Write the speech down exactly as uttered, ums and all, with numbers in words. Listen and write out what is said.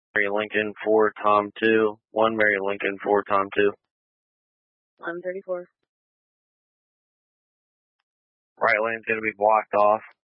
Mary Lincoln for Tom two. one Mary Lincoln for Tom two. eleven thirty-four. Right lane's going to be blocked off.